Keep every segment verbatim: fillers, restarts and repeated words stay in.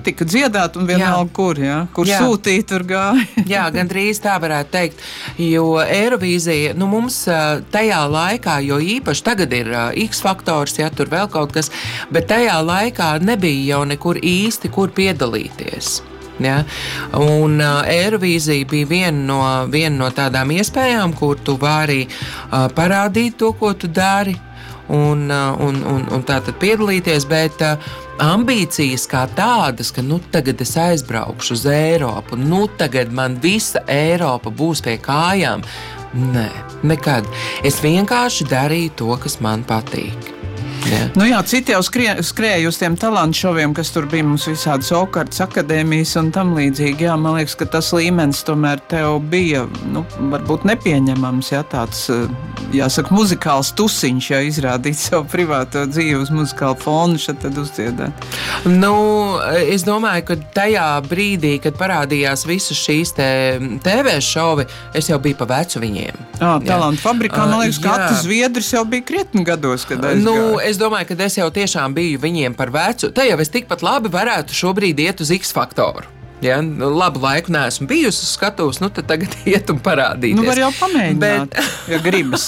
patika dziedāt un vienalga kur, jā, kur jā. Sūtīt, tur gāja. Jā, gandrīz tā varētu teikt, jo Eirovīzija, nu mums tajā laikā, jo īpaši tagad ir X-faktors, ja tur vēl kaut kas, bet tajā laikā nebija jau nekur īsti, kur piedalīties. Ja? Un uh, Eirovīzija bija viena no, viena no tādām iespējām, kur tu vari uh, parādīt to, ko tu dari, un, uh, un, un, un tātad piedalīties, bet uh, ambīcijas kā tādas, ka nu tagad es aizbraukšu uz Eiropu, nu tagad man visa Eiropa būs pie kājām. Nē, nekad. Es vienkārši darīju to, kas man patīk. Jā. Nu jā, citi jau skrie, skrēja uz tiem talantu šoviem, kas tur bija mums visādas Okartas akadēmijas un tam līdzīgi. Jā, man liekas, ka tas līmenis tomēr tev bija, nu, varbūt nepieņemams, jā, tāds, jāsaka, muzikāls tusiņš, jā, izrādīt savu privāto dzīvi uz muzikālu fonu, šad tad uzdziedāt. Nu, es domāju, ka tajā brīdī, kad parādījās visas šīs te T V šovi, es jau biju pa vecu viņiem. Ā, talantu fabrikā, man liekas, ka Atis Zviedris jau bija krietni gados, kad aizgāja. Nu, es domāju, ka es jau tiešām biju viņiem par vecu. Te jau es tikpat labi varētu šobrīd iet uz X-faktoru. Ja? Labu laiku neesmu bijusi uz skatuves, nu tad tagad iet un parādīties. Nu var jau pamēģināt, bet, ja gribas.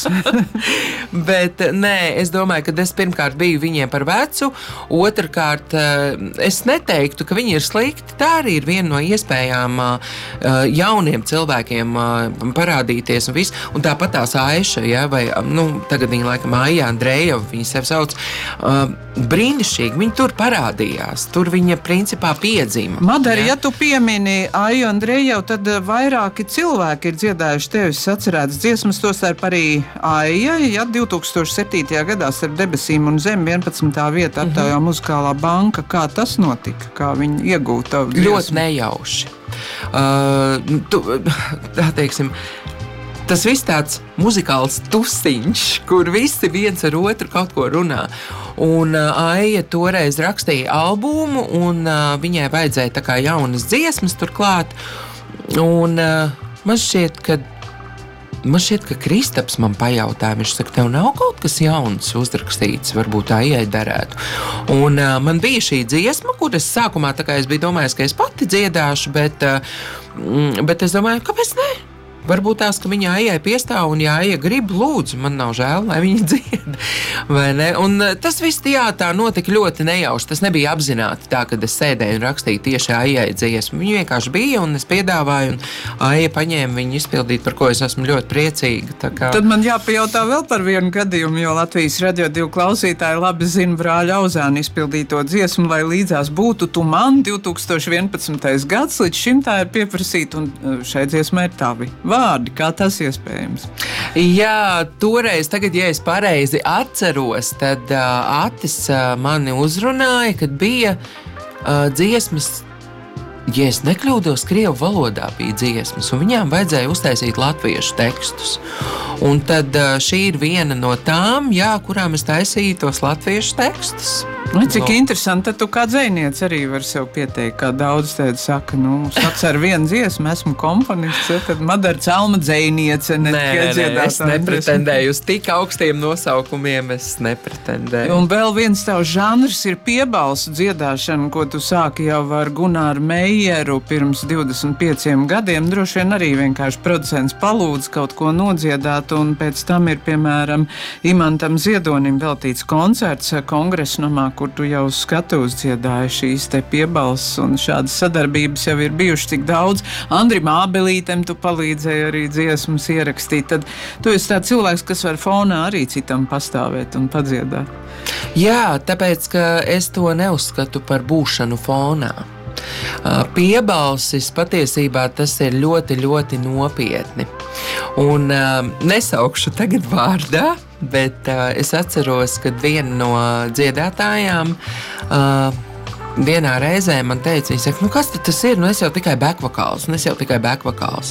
Bet nē, es domāju, ka es pirmkārt biju viņiem par vecu, otrkārt es neteiktu, ka viņi ir slikti. Tā arī ir viena no iespējām jauniem cilvēkiem parādīties un viss. Un tāpat tās Aiša, ja? Vai nu, tagad viņa laikam Aija Andrejeva, viņa sev sauc, brīnišķīgi, viņa tur parādījās. Tur viņa principā piedzima. Madara, ja? ja tu piemini Aiju Andrejevu, tad vairāki cilvēki ir dziedājuši tevis atcerētas dziesmas, tostarp arī Aija, ja divi tūkstoši septītajā gadā starp debesīm un zemi vienpadsmitā vieta aptaujā Muzikālā banka. Kā tas notika? Kā viņi iegūta tavu dziesmu? Ļoti nejauši. Uh, tu, tā teiksim, tas viss tāds muzikāls tusiņš, kur visi viens ar otru kaut ko runā. Un uh, Aija toreiz rakstīja albumu, un uh, viņai vajadzēja tā kā jaunas dziesmas turklāt. Un uh, man šķiet, ka Man šķiet, ka Kristaps man pajautāja, viņš saka, tev nav kaut kas jauns uzrakstīts, varbūt Aijai derētu. Un uh, man bija šī dziesma, kur es sākumā tā kā es biju domājis, ka es pati dziedāšu, bet, uh, bet es domāju, kāpēc ne? Varbūt tās, ka viņa Aijai piestāv, un ja Aija grib, lūdzu, man nav žēl, lai viņa dzied, vai ne? Un tas viss, jā, tā notika ļoti nejauši. Tas nebija apzināti tā, kad es sēdēju un rakstīju tieši Aijai dziesmu. Viņa vienkārši bija, un es piedāvāju, un Aija paņēma viņu izpildīt, par ko es esmu ļoti priecīga. Tā kā... Tad man jāpajautā vēl par vienu gadījumu, jo Latvijas Radio divi klausītāji labi zina Brāļa Auzāna izpildīto dziesmu, lai līdzās būtu tu man divi tūkstoši vienpadsmitais gads, līdz šim tā ir pieprasīta, un šai dziesmai ir tavi vārdi. Kā tas iespējams? Jā, toreiz, tagad, ja es pareizi atceros, tad uh, Atis uh, mani uzrunāja, kad bija uh, dziesmas, ja es nekļūdos, krievu valodā bija dziesmas, un viņām vajadzēja uztaisīt latviešu tekstus. Un tad uh, šī ir viena no tām, jā, kurām es taisīju tos latviešu tekstus. Nu, cik no. Interesanti, tad tu kā dzejniec arī var sev pieteikt, kā daudz tēdi saka, nu, saks ar vienu dziesmu, esmu komponists, ja, tad Madara Celma dzejniece, ne tikai dziedātājs. Es nepretendēju uz tik augstiem nosaukumiem, es nepretendēju. Un vēl viens tavs žanrs ir piebalsu dziedāšana, ko tu sāki jau ar Gunāru Meijeru pirms divdesmit pieciem gadiem. Droši vien arī vienkārši producents palūdz kaut ko nodziedāt, un pēc tam ir, piemēram, Imantam Ziedonim veltīts koncerts Kongresa namā, kur tu jau skatuves dziedāji šīs te piebalsas, un šādas sadarbības jau ir bijušas tik daudz. Andrim Ābelītem tu palīdzēji arī dziesmas ierakstīt. Tad tu esi tāds cilvēks, kas var fonā arī citam pastāvēt un padziedāt. Jā, tāpēc, ka es to neuzskatu par būšanu fonā. Piebalsis patiesībā tas ir ļoti, ļoti nopietni. Un uh, nesaukšu tagad vārdā, bet uh, es atceros, kad viena no dziedātājām uh, vienā reizē man teica, viņa saka, nu kas tas ir? Nu es jau tikai backvokāls, nu es jau tikai backvokāls.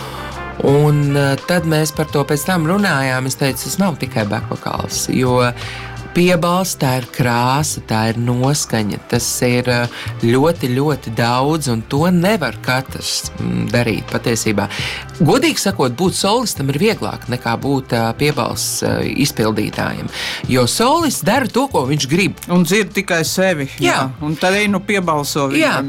Un uh, tad mēs par to pēc tam runājām, es teicu, tas nav tikai backvokāls, jo piebalss, tā ir krāsa, tā ir noskaņa, tas ir ļoti, ļoti daudz, un to nevar katrs darīt patiesībā. Godīgi sakot, būt solistam ir vieglāk nekā būt piebalss izpildītājiem, jo solists dara to, ko viņš grib. Un dzird tikai sevi, jā. Jā. Un tad nu piebalso viņam. Jā.